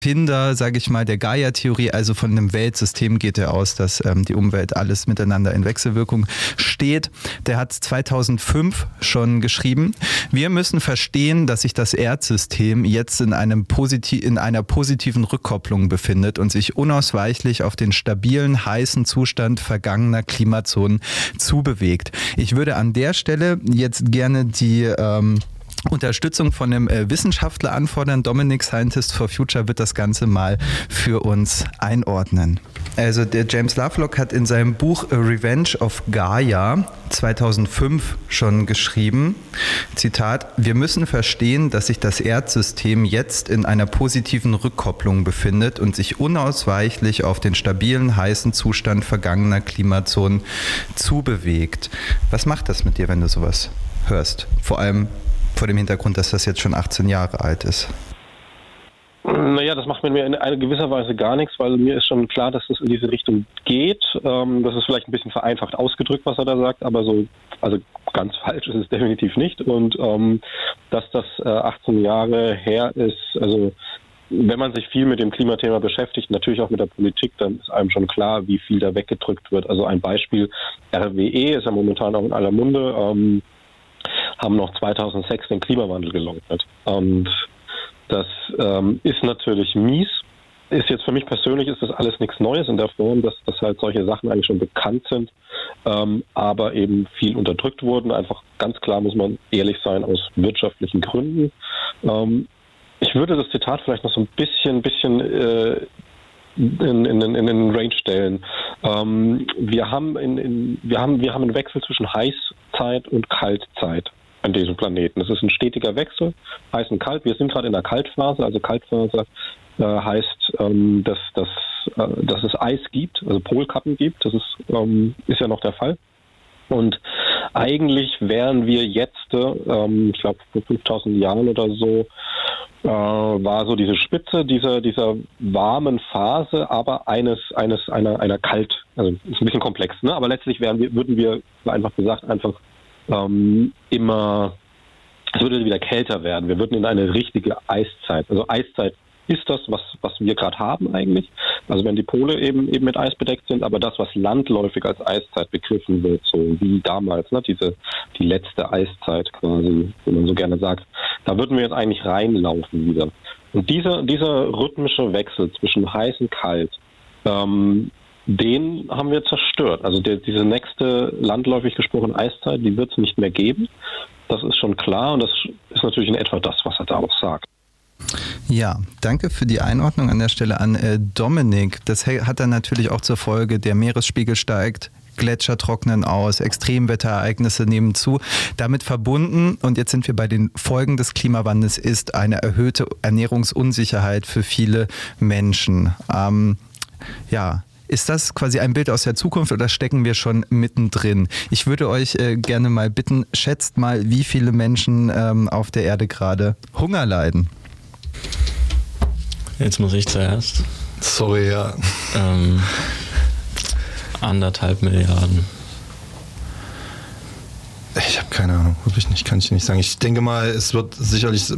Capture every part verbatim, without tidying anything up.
Erfinder, sage ich mal, der Gaia-Theorie, also von einem Weltsystem geht er aus, dass ähm, die Umwelt alles miteinander in Wechselwirkung steht. Der hat zweitausendfünf schon geschrieben. Wir müssen verstehen, dass sich das Erdsystem jetzt in, einem Posit- in einer positiven Rückkopplung befindet und sich unausweichlich auf den stabilen, heißen Zustand vergangener Klimazonen zubewegt. Ich würde an der Stelle jetzt gerne die ähm, Unterstützung von einem äh, Wissenschaftler anfordern. Dominik, Scientist for Future, wird das Ganze mal für uns einordnen. Also der James Lovelock hat in seinem Buch A Revenge of Gaia zweitausendfünf schon geschrieben, Zitat, wir müssen verstehen, dass sich das Erdsystem jetzt in einer positiven Rückkopplung befindet und sich unausweichlich auf den stabilen, heißen Zustand vergangener Klimazonen zubewegt. Was macht das mit dir, wenn du sowas hörst? Vor allem vor dem Hintergrund, dass das jetzt schon achtzehn Jahre alt ist. Naja, das macht mir in einer gewisser Weise gar nichts, weil mir ist schon klar, dass es in diese Richtung geht. Ähm, das ist vielleicht ein bisschen vereinfacht ausgedrückt, was er da sagt, aber so, also ganz falsch ist es definitiv nicht. Und ähm, dass das äh, achtzehn Jahre her ist, also wenn man sich viel mit dem Klimathema beschäftigt, natürlich auch mit der Politik, dann ist einem schon klar, wie viel da weggedrückt wird. Also ein Beispiel, R W E ist ja momentan auch in aller Munde, ähm, haben noch zweitausendsechs den Klimawandel geleugnet. Und das ähm, ist natürlich mies. Ist jetzt für mich persönlich ist das alles nichts Neues in der Form, dass, dass halt solche Sachen eigentlich schon bekannt sind, ähm, aber eben viel unterdrückt wurden. Einfach ganz klar muss man ehrlich sein, aus wirtschaftlichen Gründen. Ähm, ich würde das Zitat vielleicht noch so ein bisschen, bisschen äh, in, in, in den Range stellen. Ähm, wir haben in, in, wir haben, wir haben einen Wechsel zwischen Heißzeit und Kaltzeit an diesem Planeten. Es ist ein stetiger Wechsel, heiß und kalt. Wir sind gerade in der Kaltphase, also Kaltphase äh, heißt, ähm, dass, dass, äh, dass es Eis gibt, also Polkappen gibt. Das ist, ähm, ist ja noch der Fall. Und eigentlich wären wir jetzt, ähm, ich glaube vor fünftausend Jahren oder so, äh, war so diese Spitze dieser, dieser warmen Phase, aber eines, eines einer, einer Kalt, also ist ein bisschen komplex, ne? Aber letztlich wären wir, würden wir, einfach gesagt, einfach ähm, immer, es würde wieder kälter werden. Wir würden in eine richtige Eiszeit, also Eiszeit ist das, was, was wir gerade haben eigentlich. Also wenn die Pole eben eben mit Eis bedeckt sind, aber das, was landläufig als Eiszeit begriffen wird, so wie damals, ne, diese die letzte Eiszeit quasi, wie man so gerne sagt, da würden wir jetzt eigentlich reinlaufen wieder. Und dieser dieser rhythmische Wechsel zwischen heiß und kalt, ähm, den haben wir zerstört. Also der, diese nächste landläufig gesprochene Eiszeit, die wird es nicht mehr geben. Das ist schon klar und das ist natürlich in etwa das, was er da auch sagt. Ja, danke für die Einordnung an der Stelle an äh, Dominik. Das hat dann natürlich auch zur Folge, der Meeresspiegel steigt, Gletscher trocknen aus, Extremwetterereignisse nehmen zu. Damit verbunden, und jetzt sind wir bei den Folgen des Klimawandels, ist eine erhöhte Ernährungsunsicherheit für viele Menschen. Ähm, ja, ist das quasi ein Bild aus der Zukunft oder stecken wir schon mittendrin? Ich würde euch äh, gerne mal bitten, schätzt mal, wie viele Menschen ähm, auf der Erde gerade Hunger leiden. Jetzt muss ich zuerst. Sorry, ja. Ähm, anderthalb Milliarden. Ich habe keine Ahnung, wirklich nicht, kann ich nicht sagen. Ich denke mal, es wird sicherlich,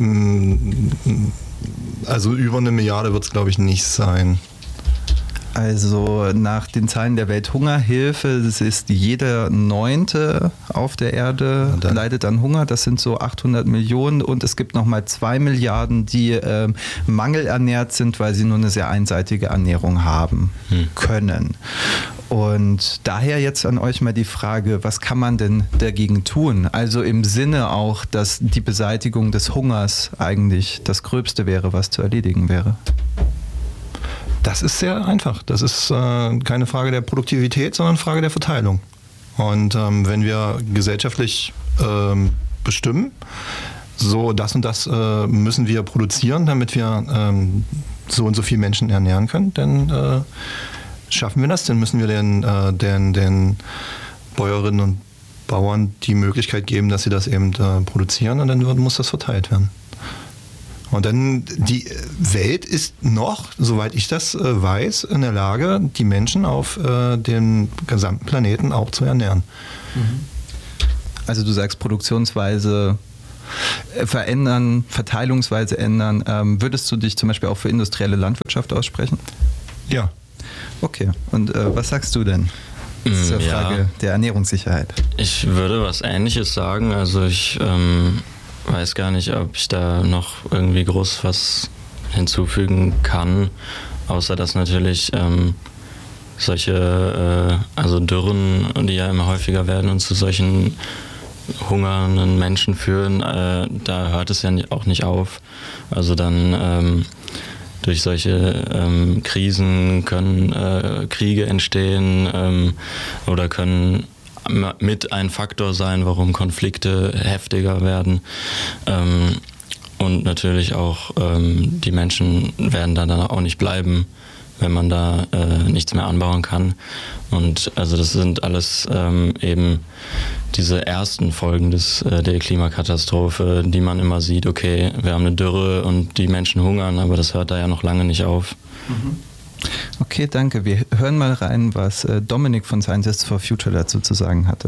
also über eine Milliarde wird es, glaube ich, nicht sein. Also nach den Zahlen der Welthungerhilfe, es ist jeder Neunte auf der Erde leidet an Hunger. Das sind so achthundert Millionen und es gibt nochmal zwei Milliarden, die ähm, mangelernährt sind, weil sie nur eine sehr einseitige Ernährung haben hm. können. Und daher jetzt an euch mal die Frage, was kann man denn dagegen tun? Also im Sinne auch, dass die Beseitigung des Hungers eigentlich das Gröbste wäre, was zu erledigen wäre. Das ist sehr einfach. Das ist äh, keine Frage der Produktivität, sondern eine Frage der Verteilung. Und ähm, wenn wir gesellschaftlich ähm, bestimmen, so das und das äh, müssen wir produzieren, damit wir ähm, so und so viele Menschen ernähren können, dann äh, schaffen wir das. Dann müssen wir den, äh, den, den Bäuerinnen und Bauern die Möglichkeit geben, dass sie das eben äh, produzieren und dann wird, muss das verteilt werden. Und dann, die Welt ist noch, soweit ich das äh, weiß, in der Lage, die Menschen auf äh, dem gesamten Planeten auch zu ernähren. Also du sagst Produktionsweise verändern, Verteilungsweise ändern. Ähm, würdest du dich zum Beispiel auch für industrielle Landwirtschaft aussprechen? Ja. Okay, und äh, was sagst du denn zur Ja. Frage der Ernährungssicherheit? Ich würde was Ähnliches sagen. Also ich ähm, weiß gar nicht, ob ich da noch irgendwie groß was hinzufügen kann, außer dass natürlich ähm, solche, äh, also Dürren, die ja immer häufiger werden und zu solchen hungernden Menschen führen, äh, da hört es ja auch nicht auf. Also dann ähm, durch solche ähm, Krisen können äh, Kriege entstehen ähm, oder können mit ein Faktor sein, warum Konflikte heftiger werden. Ähm, und natürlich auch ähm, die Menschen werden da dann auch nicht bleiben, wenn man da äh, nichts mehr anbauen kann. Und also das sind alles ähm, eben diese ersten Folgen des, äh, der Klimakatastrophe, die man immer sieht, okay, wir haben eine Dürre und die Menschen hungern, aber das hört da ja noch lange nicht auf. Mhm. Okay, danke. Wir hören mal rein, was äh, Dominik von Scientists for Future dazu zu sagen hatte.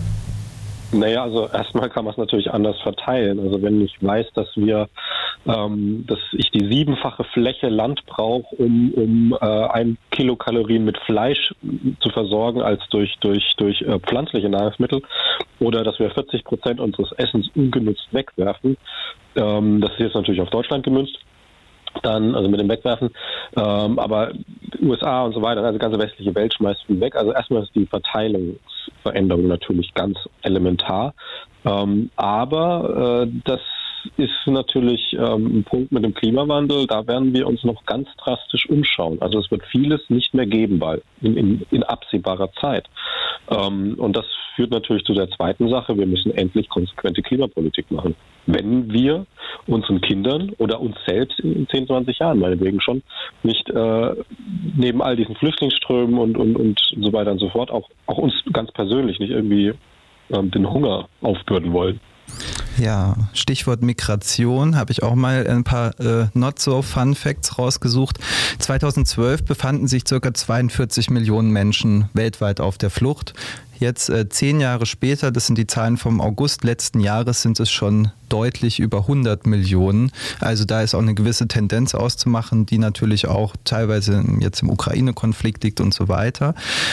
Naja, also erstmal kann man es natürlich anders verteilen. Also wenn ich weiß, dass wir, ähm, dass ich die siebenfache Fläche Land brauche, um, um äh, ein Kilokalorien mit Fleisch zu versorgen, als durch, durch, durch äh, pflanzliche Nahrungsmittel, oder dass wir vierzig Prozent unseres Essens ungenutzt wegwerfen, ähm, das ist jetzt natürlich auf Deutschland gemünzt, dann, also mit dem Wegwerfen, ähm, aber U S A und so weiter, also die ganze westliche Welt schmeißt viel weg. Also erstmal ist die Verteilungsveränderung natürlich ganz elementar, ähm, aber äh, das ist natürlich ähm, ein Punkt mit dem Klimawandel, da werden wir uns noch ganz drastisch umschauen. Also es wird vieles nicht mehr geben bald, in, in, in absehbarer Zeit. Ähm, und das führt natürlich zu der zweiten Sache, wir müssen endlich konsequente Klimapolitik machen. Wenn wir unseren Kindern oder uns selbst in zehn, zwanzig Jahren meinetwegen schon nicht äh, neben all diesen Flüchtlingsströmen und, und, und so weiter und so fort auch, auch uns ganz persönlich nicht irgendwie ähm, den Hunger aufbürden wollen. Ja, Stichwort Migration, habe ich auch mal ein paar äh, Not-so-Fun-Facts rausgesucht. zweitausendzwölf befanden sich ca. zweiundvierzig Millionen Menschen weltweit auf der Flucht. Jetzt äh, zehn Jahre später, das sind die Zahlen vom August letzten Jahres, sind es schon deutlich über hundert Millionen. Also da ist auch eine gewisse Tendenz auszumachen, die natürlich auch teilweise jetzt im Ukraine-Konflikt liegt und so weiter.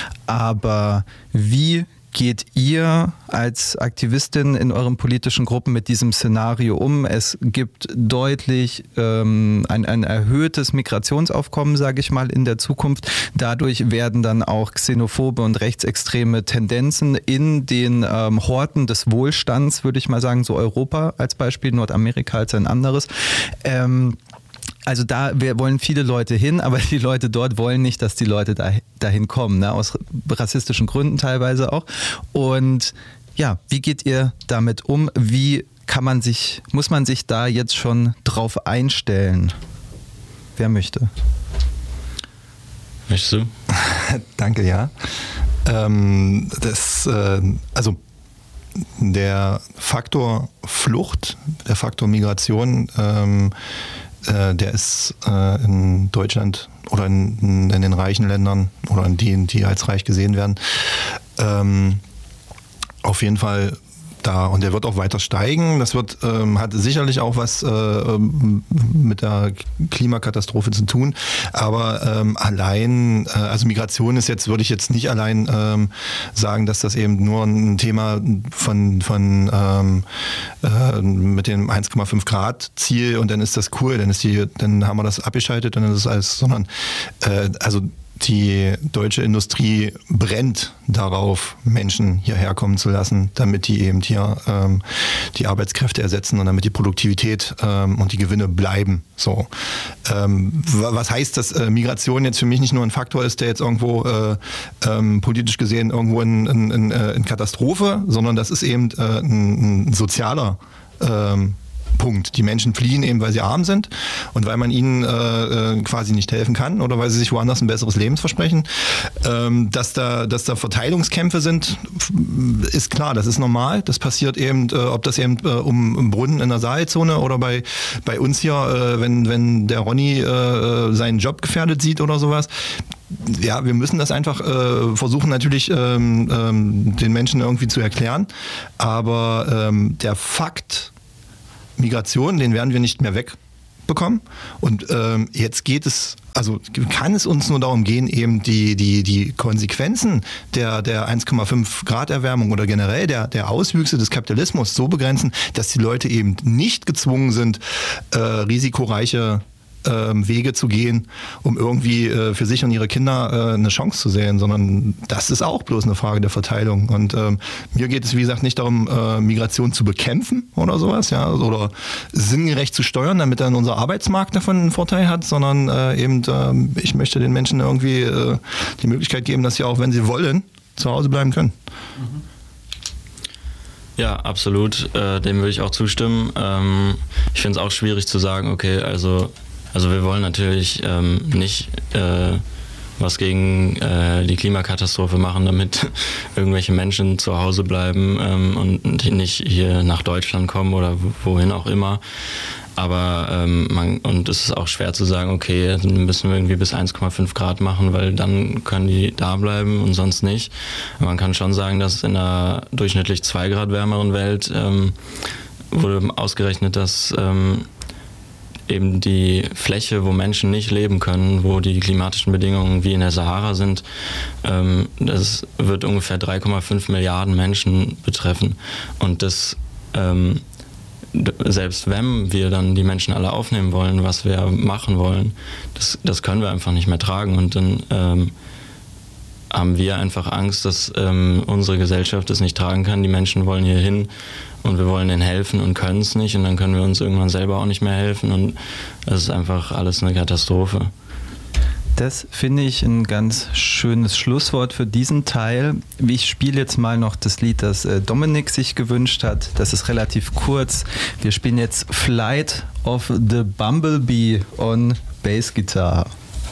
Aber wie geht ihr als Aktivistin in euren politischen Gruppen mit diesem Szenario um? Es gibt deutlich ähm, ein, ein erhöhtes Migrationsaufkommen, sage ich mal, in der Zukunft. Dadurch werden dann auch xenophobe und rechtsextreme Tendenzen in den ähm, Horten des Wohlstands, würde ich mal sagen, so Europa als Beispiel, Nordamerika als ein anderes, ähm, also da wir wollen viele Leute hin, aber die Leute dort wollen nicht, dass die Leute da, dahin kommen, ne? Aus rassistischen Gründen teilweise auch. Und ja, wie geht ihr damit um? Wie kann man sich, muss man sich da jetzt schon drauf einstellen? Wer möchte? Möchtest du? Danke, ja. Ähm, das, äh, also der Faktor Flucht, der Faktor Migration, ähm, der ist äh, in Deutschland oder in, in den reichen Ländern oder in denen, die als reich gesehen werden, ähm, auf jeden Fall da, und der wird auch weiter steigen. Das wird, ähm, hat sicherlich auch was äh, mit der Klimakatastrophe zu tun, aber ähm, allein, äh, also Migration ist jetzt, würde ich jetzt nicht allein ähm, sagen, dass das eben nur ein Thema von, von ähm, äh, mit dem eins Komma fünf Grad Ziel und dann ist das cool, dann ist die, dann haben wir das abgeschaltet und dann ist es alles, sondern äh, also die deutsche Industrie brennt darauf, Menschen hierher kommen zu lassen, damit die eben hier ähm, die Arbeitskräfte ersetzen und damit die Produktivität ähm, und die Gewinne bleiben. So, ähm, was heißt, dass äh, Migration jetzt für mich nicht nur ein Faktor ist, der jetzt irgendwo äh, ähm, politisch gesehen irgendwo in, in, in, in Katastrophe, sondern das ist eben äh, ein, ein sozialer ähm, Punkt. Die Menschen fliehen eben, weil sie arm sind und weil man ihnen äh, quasi nicht helfen kann oder weil sie sich woanders ein besseres Leben versprechen. Ähm, dass da, dass da Verteilungskämpfe sind, ist klar, das ist normal. Das passiert eben, äh, ob das eben äh, um, um Brunnen in der Saalzone oder bei, bei uns hier, äh, wenn, wenn der Ronny äh, seinen Job gefährdet sieht oder sowas. Ja, wir müssen das einfach äh, versuchen natürlich ähm, ähm, den Menschen irgendwie zu erklären, aber ähm, der Fakt, Migration, den werden wir nicht mehr wegbekommen. Und ähm, jetzt geht es, also kann es uns nur darum gehen, eben die, die, die Konsequenzen der, der eins Komma fünf Grad Erwärmung oder generell der, der Auswüchse des Kapitalismus so begrenzen, dass die Leute eben nicht gezwungen sind, äh, risikoreiche Wege zu gehen, um irgendwie äh, für sich und ihre Kinder äh, eine Chance zu sehen, sondern das ist auch bloß eine Frage der Verteilung. Und ähm, mir geht es, wie gesagt, nicht darum, äh, Migration zu bekämpfen oder sowas, ja, oder sinngerecht zu steuern, damit dann unser Arbeitsmarkt davon einen Vorteil hat, sondern äh, eben, äh, ich möchte den Menschen irgendwie äh, die Möglichkeit geben, dass sie auch, wenn sie wollen, zu Hause bleiben können. Mhm. Ja, absolut. Äh, dem würde ich auch zustimmen. Ähm, ich finde es auch schwierig zu sagen, okay, also Also wir wollen natürlich ähm, nicht äh, was gegen äh, die Klimakatastrophe machen, damit irgendwelche Menschen zu Hause bleiben ähm, und nicht hier nach Deutschland kommen oder wohin auch immer. Aber ähm, man, und es ist auch schwer zu sagen, okay, dann müssen wir irgendwie bis eins Komma fünf Grad machen, weil dann können die da bleiben und sonst nicht. Man kann schon sagen, dass in einer durchschnittlich zwei Grad wärmeren Welt ähm, wurde ausgerechnet, dass ähm, eben die Fläche, wo Menschen nicht leben können, wo die klimatischen Bedingungen wie in der Sahara sind, ähm, das wird ungefähr drei Komma fünf Milliarden Menschen betreffen. Und das, ähm, selbst wenn wir dann die Menschen alle aufnehmen wollen, was wir machen wollen, das, das können wir einfach nicht mehr tragen. Und dann ähm, haben wir einfach Angst, dass ähm, unsere Gesellschaft es nicht tragen kann. Die Menschen wollen hier hin und wir wollen denen helfen und können es nicht. Und dann können wir uns irgendwann selber auch nicht mehr helfen. Und das ist einfach alles eine Katastrophe. Das finde ich ein ganz schönes Schlusswort für diesen Teil. Ich spiele jetzt mal noch das Lied, das Dominik sich gewünscht hat. Das ist relativ kurz. Wir spielen jetzt Flight of the Bumblebee on Bass Guitar.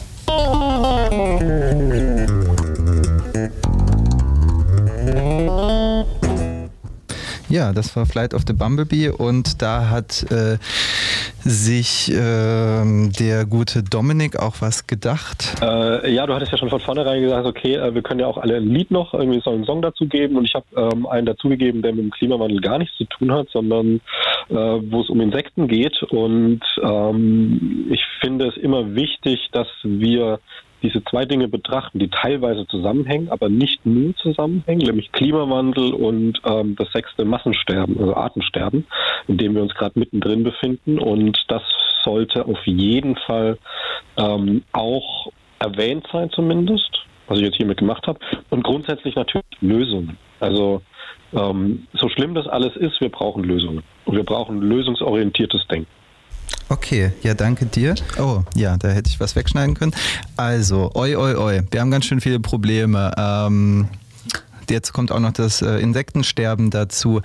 Ja, das war Flight of the Bumblebee und da hat äh, sich äh, der gute Dominik auch was gedacht. Äh, ja, du hattest ja schon von vornherein gesagt, okay, äh, wir können ja auch alle ein Lied noch, irgendwie so einen Song dazugeben und ich habe ähm, einen dazugegeben, der mit dem Klimawandel gar nichts zu tun hat, sondern äh, wo es um Insekten geht und ähm, ich finde es immer wichtig, dass wir diese zwei Dinge betrachten, die teilweise zusammenhängen, aber nicht nur zusammenhängen, nämlich Klimawandel und ähm, das sechste Massensterben, also Artensterben, in dem wir uns gerade mittendrin befinden. Und das sollte auf jeden Fall ähm, auch erwähnt sein zumindest, was ich jetzt hiermit gemacht habe. Und grundsätzlich natürlich Lösungen. Also ähm, so schlimm das alles ist, wir brauchen Lösungen. Und wir brauchen lösungsorientiertes Denken. Okay, ja, danke dir. Oh, ja, da hätte ich was wegschneiden können. Also, oi, oi, oi, wir haben ganz schön viele Probleme. Ähm, jetzt kommt auch noch das äh, Insektensterben dazu.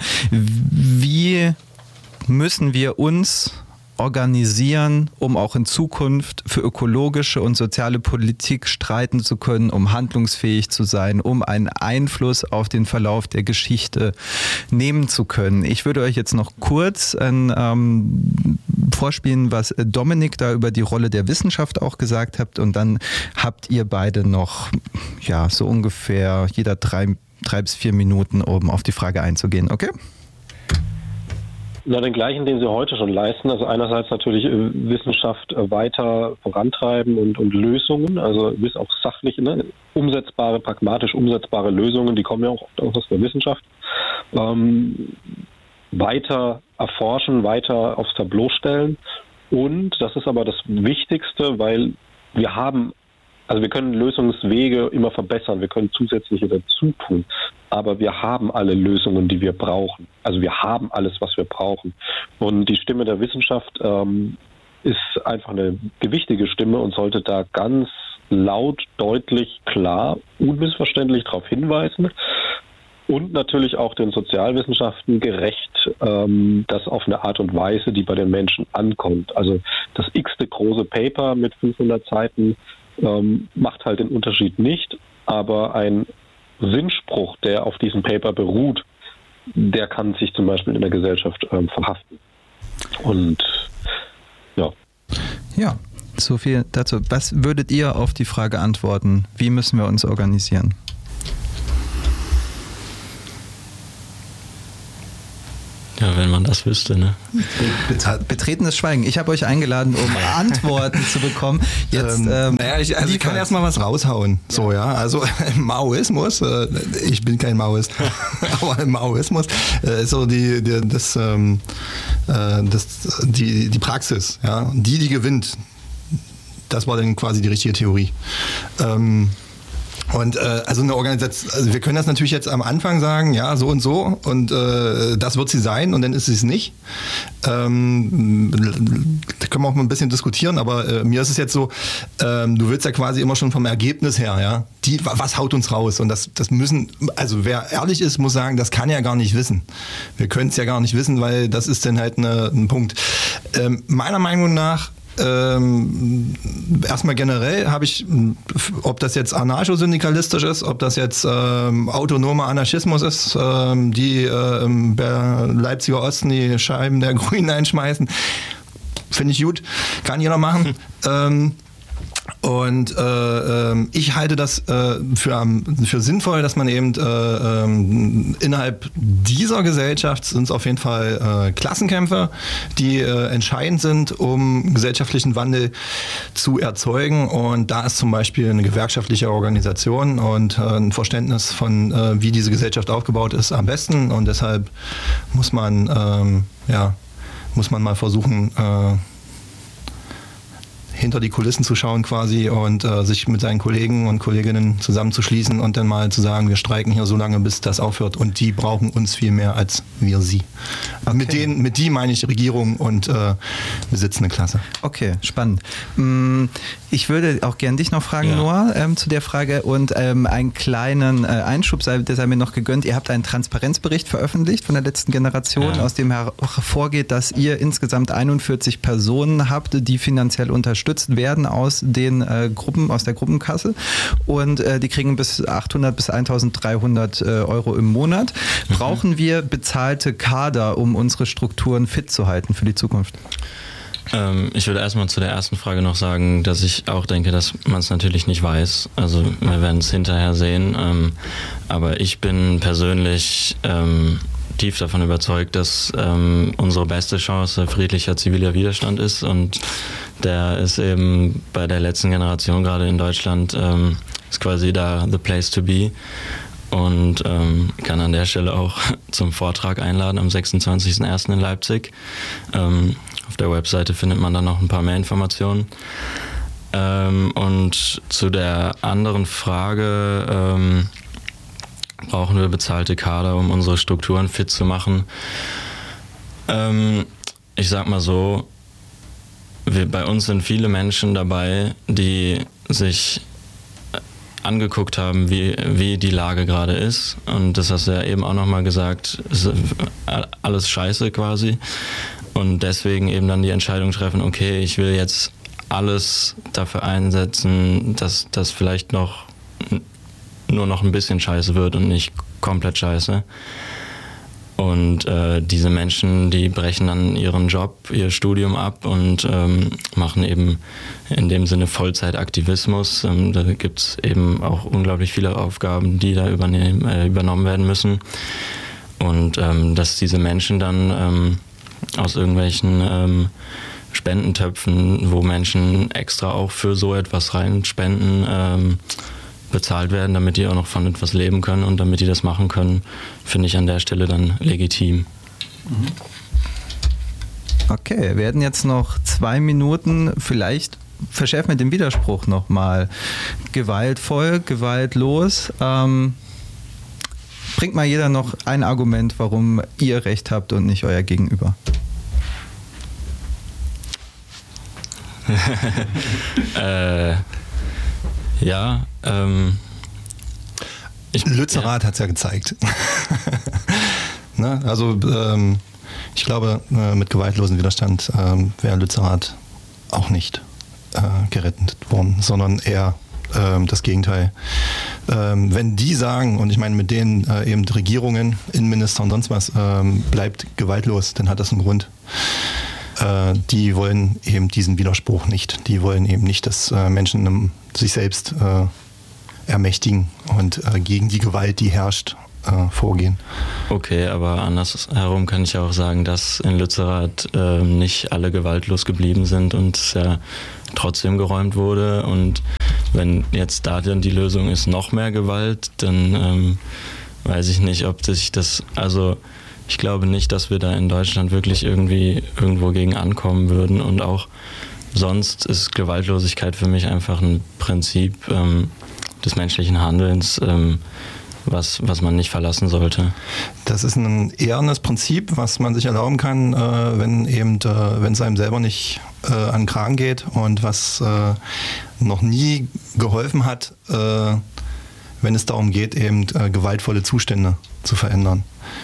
Wie müssen wir uns organisieren, um auch in Zukunft für ökologische und soziale Politik streiten zu können, um handlungsfähig zu sein, um einen Einfluss auf den Verlauf der Geschichte nehmen zu können. Ich würde euch jetzt noch kurz ein, ähm, vorspielen, was Dominik da über die Rolle der Wissenschaft auch gesagt hat und dann habt ihr beide noch ja so ungefähr jeder drei, drei bis vier Minuten, um auf die Frage einzugehen, okay? Na, den gleichen, den sie heute schon leisten. Also einerseits natürlich Wissenschaft weiter vorantreiben und, und Lösungen, also bis auch sachliche, ne, umsetzbare, pragmatisch umsetzbare Lösungen, die kommen ja auch oft aus der Wissenschaft, ähm, weiter erforschen, weiter aufs Tableau stellen. Und das ist aber das Wichtigste, weil wir haben Also wir können Lösungswege immer verbessern, wir können zusätzliche dazu tun, aber wir haben alle Lösungen, die wir brauchen. Also wir haben alles, was wir brauchen. Und die Stimme der Wissenschaft ähm, ist einfach eine gewichtige Stimme und sollte da ganz laut, deutlich, klar, unmissverständlich darauf hinweisen. Und natürlich auch den Sozialwissenschaften gerecht, ähm, das auf eine Art und Weise, die bei den Menschen ankommt. Also das x-te große Paper mit fünfhundert Seiten ähm, macht halt den Unterschied nicht, aber ein Sinnspruch, der auf diesem Paper beruht, der kann sich zum Beispiel in der Gesellschaft ähm, verhaften. Und ja. Ja, so viel dazu. Was würdet ihr auf die Frage antworten? Wie müssen wir uns organisieren? Ja, wenn man das wüsste, ne? Betretenes Schweigen. Ich habe euch eingeladen, um Antworten zu bekommen. Jetzt, ähm, ähm, naja, ich, also ich kann erstmal was raushauen. So, ja. Also Maoismus, äh, ich bin kein Maoist, aber Maoismus äh, ist so die, die, das, ähm, äh, das, die, die Praxis, ja. Die, die gewinnt. Das war dann quasi die richtige Theorie. Ähm, Und äh, also eine Organisation, also wir können das natürlich jetzt am Anfang sagen, ja, so und so und äh, das wird sie sein und dann ist sie es nicht. Ähm, da können wir auch mal ein bisschen diskutieren, aber äh, mir ist es jetzt so, ähm, du willst ja quasi immer schon vom Ergebnis her, ja, die, was haut uns raus? Und das, das müssen, also wer ehrlich ist, muss sagen, das kann ja gar nicht wissen. Wir können es ja gar nicht wissen, weil das ist dann halt eine, ein Punkt. Ähm, meiner Meinung nach Ähm, erstmal generell habe ich, ob das jetzt anarcho-syndikalistisch ist, ob das jetzt ähm, autonomer Anarchismus ist, ähm, die äh, im Leipziger Osten die Scheiben der Grünen einschmeißen, finde ich gut, kann jeder machen. ähm, Und äh, äh, ich halte das äh, für, für sinnvoll, dass man eben äh, äh, innerhalb dieser Gesellschaft sind es auf jeden Fall äh, Klassenkämpfe, die äh, entscheidend sind, um gesellschaftlichen Wandel zu erzeugen. Und da ist zum Beispiel eine gewerkschaftliche Organisation und äh, ein Verständnis von, äh, wie diese Gesellschaft aufgebaut ist, am besten. Und deshalb muss man, ähm, ja, muss man mal versuchen, äh, hinter die Kulissen zu schauen quasi und äh, sich mit seinen Kollegen und Kolleginnen zusammenzuschließen und dann mal zu sagen, wir streiken hier so lange, bis das aufhört und die brauchen uns viel mehr als wir sie. Okay. Mit denen, mit die meine ich Regierung und äh, besitzende Klasse. Okay, spannend. Ich würde auch gerne dich noch fragen, ja. Noah, ähm, zu der Frage und ähm, einen kleinen äh, Einschub, sei, der sei mir noch gegönnt. Ihr habt einen Transparenzbericht veröffentlicht von der letzten Generation, ja. aus dem hervorgeht, dass ihr insgesamt einundvierzig Personen habt, die finanziell unterstützt werden aus den äh, Gruppen, aus der Gruppenkasse und äh, die kriegen bis achthundert bis eintausenddreihundert äh, Euro im Monat. Mhm. Brauchen wir bezahlte Kader, um unsere Strukturen fit zu halten für die Zukunft? Ähm, ich würde erstmal zu der ersten Frage noch sagen, dass ich auch denke, dass man es natürlich nicht weiß. Also wir werden es hinterher sehen. Ähm, aber ich bin persönlich ähm, tief davon überzeugt, dass ähm, unsere beste Chance friedlicher ziviler Widerstand ist und der ist eben bei der letzten Generation gerade in Deutschland ähm, ist quasi da the place to be und ähm, kann an der Stelle auch zum Vortrag einladen am sechsundzwanzigsten ersten in Leipzig. Ähm, auf der Webseite findet man dann noch ein paar mehr Informationen. Ähm, und zu der anderen Frage, ähm, brauchen wir bezahlte Kader, um unsere Strukturen fit zu machen? Ähm, ich sag mal so, wir, bei uns sind viele Menschen dabei, die sich angeguckt haben, wie, wie die Lage gerade ist. Und das hast du ja eben auch nochmal gesagt, ist alles scheiße quasi. Und deswegen eben dann die Entscheidung treffen, okay, ich will jetzt alles dafür einsetzen, dass das vielleicht noch nur noch ein bisschen scheiße wird und nicht komplett scheiße. Und äh, diese Menschen, die brechen dann ihren Job, ihr Studium ab und ähm, machen eben in dem Sinne Vollzeitaktivismus. Ähm, da gibt es eben auch unglaublich viele Aufgaben, die da übernehmen, äh, übernommen werden müssen. Und ähm, dass diese Menschen dann ähm, aus irgendwelchen ähm, Spendentöpfen, wo Menschen extra auch für so etwas reinspenden, ähm, bezahlt werden, damit die auch noch von etwas leben können und damit die das machen können, finde ich an der Stelle dann legitim. Okay, wir werden jetzt noch zwei Minuten, vielleicht verschärfen wir den Widerspruch nochmal. Gewaltvoll, gewaltlos. Ähm, bringt mal jeder noch ein Argument, warum ihr Recht habt und nicht euer Gegenüber. äh, ja, ähm, ich, Lützerath ja. hat es ja gezeigt. Ne? Also ähm, ich glaube, äh, mit gewaltlosen Widerstand ähm, wäre Lützerath auch nicht äh, gerettet worden, sondern eher ähm, das Gegenteil. Ähm, wenn die sagen, und ich meine mit denen äh, eben Regierungen, Innenminister und sonst was, ähm, bleibt gewaltlos, dann hat das einen Grund. Äh, die wollen eben diesen Widerspruch nicht. Die wollen eben nicht, dass äh, Menschen um, sich selbst äh, ermächtigen und äh, gegen die Gewalt, die herrscht, äh, vorgehen. Okay, aber andersherum kann ich auch sagen, dass in Lützerath äh, nicht alle gewaltlos geblieben sind und es ja trotzdem geräumt wurde. Und wenn jetzt da dann die Lösung ist, noch mehr Gewalt, dann ähm, weiß ich nicht, ob sich das, also ich glaube nicht, dass wir da in Deutschland wirklich irgendwie irgendwo gegen ankommen würden. Und auch sonst ist Gewaltlosigkeit für mich einfach ein Prinzip ähm, des menschlichen Handelns, ähm, was, was man nicht verlassen sollte. Das ist ein ehrenes Prinzip, was man sich erlauben kann, äh, wenn eben, äh, wenn es einem selber nicht äh, an den Kragen geht und was äh, noch nie geholfen hat, äh, wenn es darum geht, eben äh, gewaltvolle Zustände zu verändern.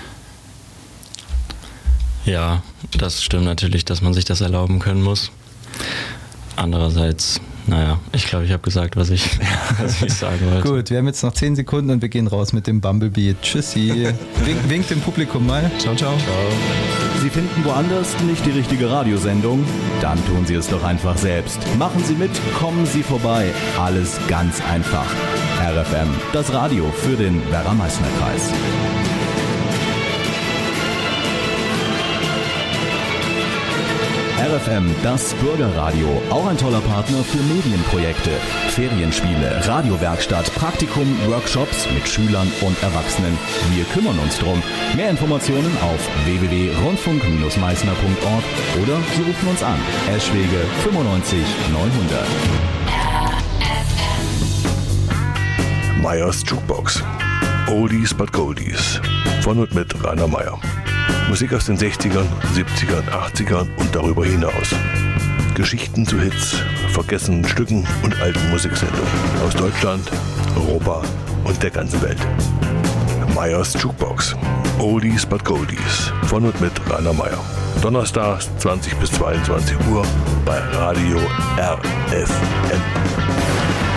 Ja, das stimmt natürlich, dass man sich das erlauben können muss. Andererseits, naja, ich glaube, ich habe gesagt, was ich, was ich sagen wollte. Gut, wir haben jetzt noch zehn Sekunden und wir gehen raus mit dem Bumblebee. Tschüssi. Wink, winkt dem Publikum mal. Ciao, ciao. Ciao. Sie finden woanders nicht die richtige Radiosendung? Dann tun Sie es doch einfach selbst. Machen Sie mit, kommen Sie vorbei. Alles ganz einfach. R F M, das Radio für den Werra-Meißner-Kreis. R F M, das Bürgerradio, auch ein toller Partner für Medienprojekte, Ferienspiele, Radiowerkstatt, Praktikum, Workshops mit Schülern und Erwachsenen. Wir kümmern uns drum. Mehr Informationen auf w w w punkt rundfunk Bindestrich meißner punkt org oder Sie rufen uns an. Eschwege fünfundneunzig neunhundert. Meyers Jukebox. Oldies but Goldies. Von und mit Rainer Meyer. Musik aus den sechzigern, siebzigern, achtzigern und darüber hinaus. Geschichten zu Hits, vergessenen Stücken und alten Musiksendungen aus Deutschland, Europa und der ganzen Welt. Meyers Jukebox. Oldies but Goldies. Von und mit Rainer Meyer. Donnerstags zwanzig bis zweiundzwanzig Uhr bei Radio R F M.